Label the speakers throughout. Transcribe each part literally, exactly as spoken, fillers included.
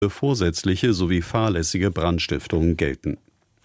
Speaker 1: vorsätzliche sowie fahrlässige Brandstiftung gelten.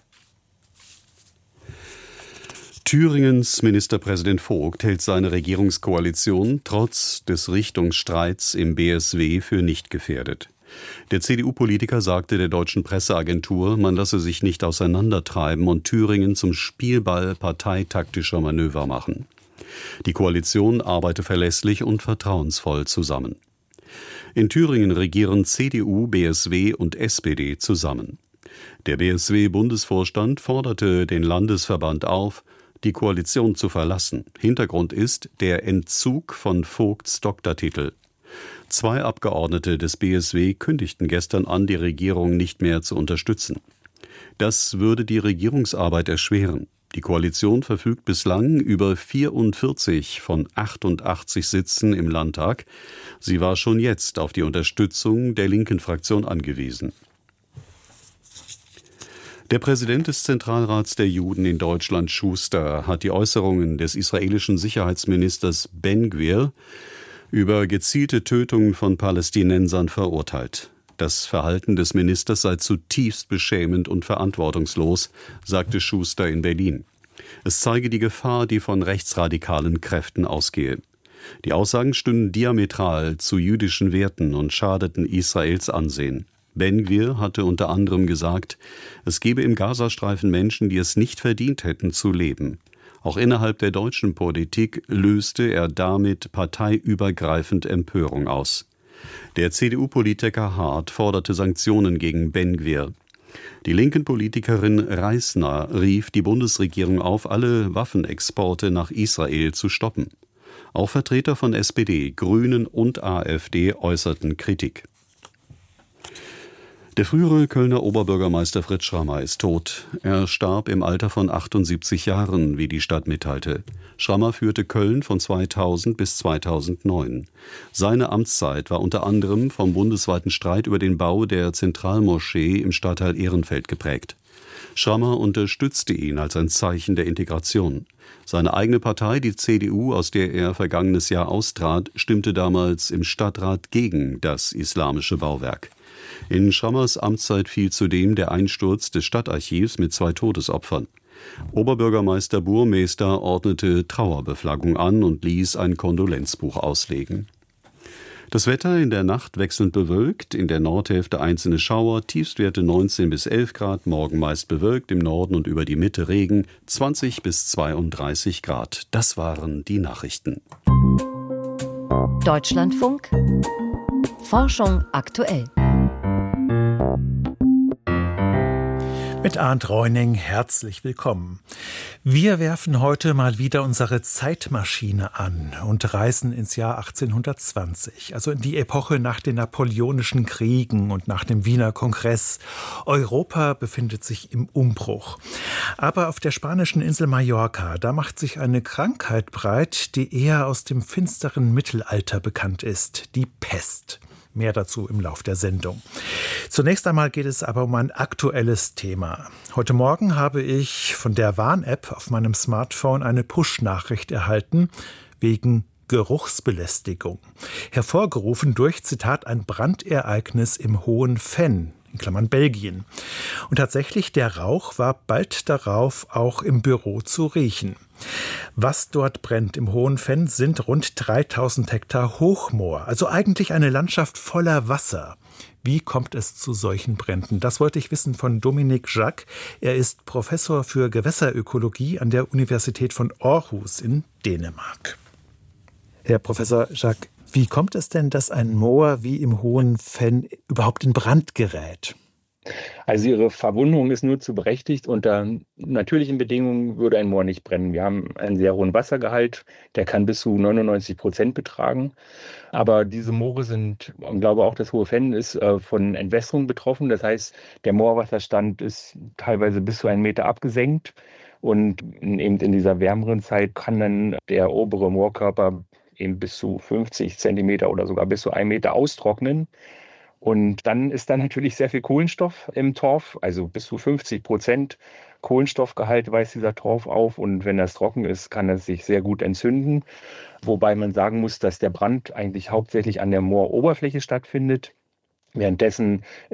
Speaker 1: Thüringens Ministerpräsident Vogt hält seine Regierungskoalition trotz des Richtungsstreits im B S W für nicht gefährdet. Der C D U-Politiker sagte der deutschen Presseagentur, man lasse sich nicht auseinandertreiben und Thüringen zum Spielball parteitaktischer Manöver machen. Die Koalition arbeite verlässlich und vertrauensvoll zusammen. In Thüringen regieren C D U, B S W und S P D zusammen. Der B S W-Bundesvorstand forderte den Landesverband auf, die Koalition zu verlassen. Hintergrund ist der Entzug von Vogts Doktortitel. Zwei Abgeordnete des B S W kündigten gestern an, die Regierung nicht mehr zu unterstützen. Das würde die Regierungsarbeit erschweren. Die Koalition verfügt bislang über vierundvierzig von achtundachtzig Sitzen im Landtag. Sie war schon jetzt auf die Unterstützung der linken Fraktion angewiesen. Der Präsident des Zentralrats der Juden in Deutschland, Schuster, hat die Äußerungen des israelischen Sicherheitsministers Ben-Gvir über gezielte Tötungen von Palästinensern verurteilt. Das Verhalten des Ministers sei zutiefst beschämend und verantwortungslos, sagte Schuster in Berlin. Es zeige die Gefahr, die von rechtsradikalen Kräften ausgehe. Die Aussagen stünden diametral zu jüdischen Werten und schadeten Israels Ansehen. Ben-Gvir hatte unter anderem gesagt, es gebe im Gazastreifen Menschen, die es nicht verdient hätten zu leben. Auch innerhalb der deutschen Politik löste er damit parteiübergreifend Empörung aus. Der C D U-Politiker Hart forderte Sanktionen gegen Ben-Gvir. Die linken Politikerin Reisner rief die Bundesregierung auf, alle Waffenexporte nach Israel zu stoppen. Auch Vertreter von S P D, Grünen und AfD äußerten Kritik. Der frühere Kölner Oberbürgermeister Fritz Schrammer ist tot. Er starb im Alter von achtundsiebzig Jahren, wie die Stadt mitteilte. Schrammer führte Köln von zweitausend bis zweitausendneun. Seine Amtszeit war unter anderem vom bundesweiten Streit über den Bau der Zentralmoschee im Stadtteil Ehrenfeld geprägt. Schrammer unterstützte ihn als ein Zeichen der Integration. Seine eigene Partei, die C D U, aus der er vergangenes Jahr austrat, stimmte damals im Stadtrat gegen das islamische Bauwerk. In Schrammers Amtszeit fiel zudem der Einsturz des Stadtarchivs mit zwei Todesopfern. Oberbürgermeister Burmester ordnete Trauerbeflaggung an und ließ ein Kondolenzbuch auslegen. Das Wetter in der Nacht wechselnd bewölkt, in der Nordhälfte einzelne Schauer, Tiefstwerte neunzehn bis elf Grad, morgen meist bewölkt, im Norden und über die Mitte Regen, zwanzig bis zweiunddreißig Grad. Das waren die Nachrichten.
Speaker 2: Deutschlandfunk Forschung aktuell.
Speaker 3: Mit Arndt Reuning herzlich willkommen. Wir werfen heute mal wieder unsere Zeitmaschine an und reisen ins Jahr achtzehnhundertzwanzig, also in die Epoche nach den Napoleonischen Kriegen und nach dem Wiener Kongress. Europa befindet sich im Umbruch. Aber auf der spanischen Insel Mallorca, da macht sich eine Krankheit breit, die eher aus dem finsteren Mittelalter bekannt ist, die Pest. Mehr dazu im Lauf der Sendung. Zunächst einmal geht es aber um ein aktuelles Thema. Heute Morgen habe ich von der Warn-App auf meinem Smartphone eine Push-Nachricht erhalten wegen Geruchsbelästigung. Hervorgerufen durch, Zitat, ein Brandereignis im Hohen Venn, in Klammern Belgien. Und tatsächlich, der Rauch war bald darauf auch im Büro zu riechen. Was dort brennt im Hohen Venn sind rund dreitausend Hektar Hochmoor, also eigentlich eine Landschaft voller Wasser. Wie kommt es zu solchen Bränden? Das wollte ich wissen von Dominique Jacques. Er ist Professor für Gewässerökologie an der Universität von Aarhus in Dänemark. Herr Professor Jacques, wie kommt es denn, dass ein Moor wie im Hohen Venn überhaupt in Brand gerät?
Speaker 4: Also Ihre Verwunderung ist nur zu berechtigt. Unter natürlichen Bedingungen würde ein Moor nicht brennen. Wir haben einen sehr hohen Wassergehalt, der kann bis zu neunundneunzig Prozent betragen. Aber diese Moore sind, ich glaube auch das Hohe Venn ist äh, von Entwässerung betroffen. Das heißt, der Moorwasserstand ist teilweise bis zu einen Meter abgesenkt. Und eben in dieser wärmeren Zeit kann dann der obere Moorkörper eben bis zu fünfzig Zentimeter oder sogar bis zu einen Meter austrocknen. Und dann ist da natürlich sehr viel Kohlenstoff im Torf, also bis zu fünfzig Prozent Kohlenstoffgehalt weist dieser Torf auf. Und wenn das trocken ist, kann es sich sehr gut entzünden. Wobei man sagen muss, dass der Brand eigentlich hauptsächlich an der Mooroberfläche stattfindet. Währenddessen